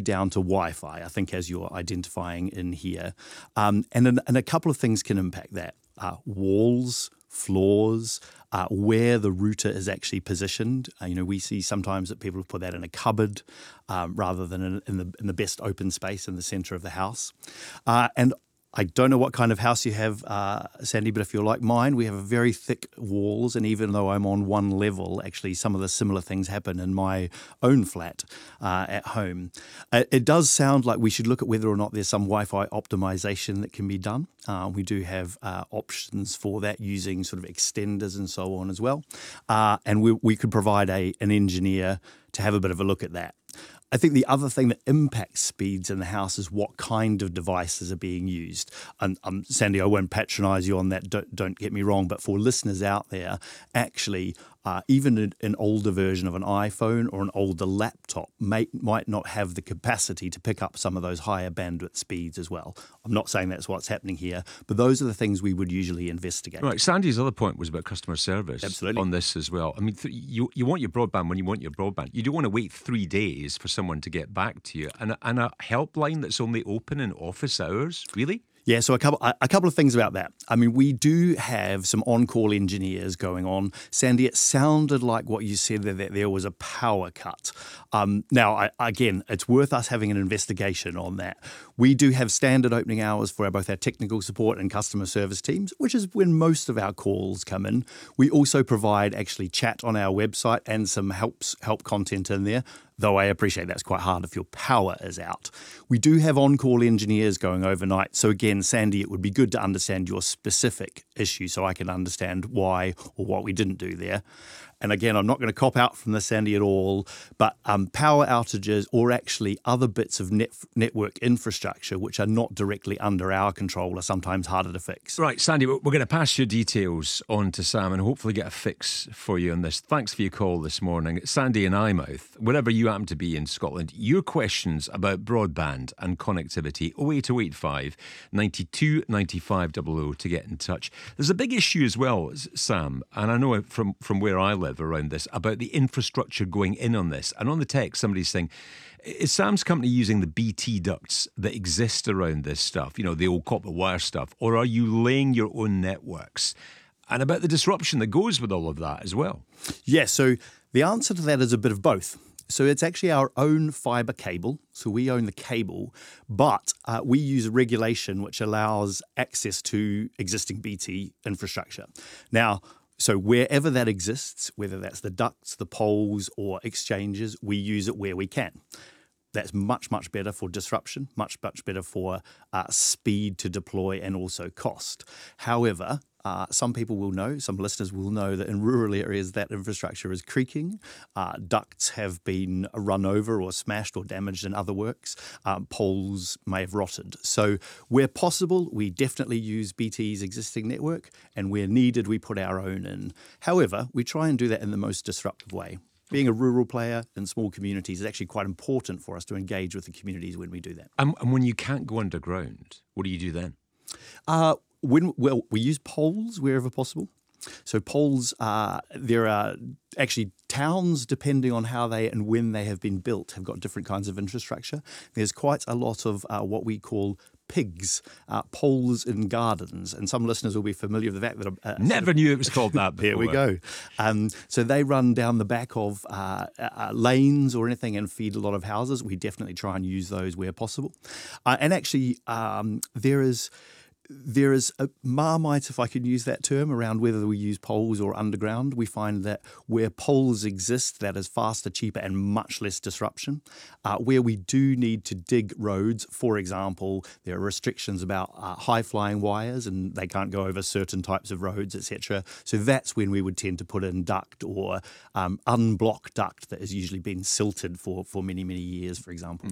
down to Wi-Fi, I think, as you're identifying in here. And a couple of things can impact that. Walls, floors, where the router is actually positioned. We see sometimes that people put that in a cupboard rather than in the best open space in the center of the house. And I don't know what kind of house you have, Sandy, but if you're like mine, we have very thick walls, and even though I'm on one level, actually some of the similar things happen in my own flat at home. It does sound like we should look at whether or not there's some Wi-Fi optimization that can be done. We do have options for that using sort of extenders and so on as well. And we could provide an engineer to have a bit of a look at that. I think the other thing that impacts speeds in the house is what kind of devices are being used. And Sandy, I won't patronise you on that, don't get me wrong, but for listeners out there, actually, even an older version of an iPhone or an older laptop might not have the capacity to pick up some of those higher bandwidth speeds as well. I'm not saying that's what's happening here, but those are the things we would usually investigate. Right, Sandy's other point was about customer service. Absolutely. On this as well. I mean, you want your broadband when you want your broadband. You don't want to wait 3 days for someone to get back to you. And a helpline that's only open in office hours, really? Yeah, so a couple of things about that. I mean, we do have some on-call engineers going on. Sandy, it sounded like what you said that there was a power cut. Now, again, it's worth us having an investigation on that. We do have standard opening hours for both our technical support and customer service teams, which is when most of our calls come in. We also provide actually chat on our website and some help content in there, though I appreciate that's quite hard if your power is out. We do have on-call engineers going overnight. So again, Sandy, it would be good to understand your specific issue so I can understand why or what we didn't do there. And again, I'm not going to cop out from this, Sandy, at all, but power outages or actually other bits of network infrastructure which are not directly under our control are sometimes harder to fix. Right, Sandy, we're going to pass your details on to Sam and hopefully get a fix for you on this. Thanks for your call this morning. Sandy in Eyemouth, wherever you happen to be in Scotland, your questions about broadband and connectivity, 08085 92 95 00 to get in touch. There's a big issue as well, Sam, and I know from where I live around this, about the infrastructure going in on this. And on the text, somebody's saying, is Sam's company using the BT ducts that exist around this stuff, the old copper wire stuff, or are you laying your own networks? And about the disruption that goes with all of that as well. Yeah, so the answer to that is a bit of both. So it's actually our own fibre cable. So we own the cable, but we use regulation which allows access to existing BT infrastructure. Now, so wherever that exists, whether that's the ducts, the poles or exchanges, we use it where we can. That's much, much better for disruption, much, much better for speed to deploy and also cost. However, some people will know, some listeners will know that in rural areas that infrastructure is creaking. Ducts have been run over or smashed or damaged in other works. Poles may have rotted. So where possible, we definitely use BT's existing network, and where needed, we put our own in. However, we try and do that in the most disruptive way. Being a rural player in small communities is actually quite important for us to engage with the communities when we do that. And when you can't go underground, what do you do then? We use poles wherever possible. So poles, there are actually towns, depending on how they and when they have been built, have got different kinds of infrastructure. There's quite a lot of what we call pigs, poles in gardens, and some listeners will be familiar with that. Never knew it was called that before. There we go. So they run down the back of lanes or anything and feed a lot of houses. We definitely try and use those where possible. And actually, there is a marmite, if I could use that term, around whether we use poles or underground. We find that where poles exist, that is faster, cheaper, and much less disruption. Where we do need to dig roads, for example, there are restrictions about high-flying wires, and they can't go over certain types of roads, etc. So that's when we would tend to put in duct or unblock duct that has usually been silted for many, many years, for example.